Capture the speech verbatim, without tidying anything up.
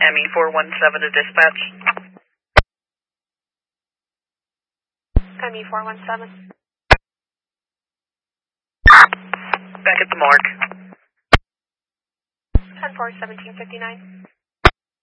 M E four one seven to dispatch. M E four one seven. Back at the morgue. ten four seventeen fifty-nine.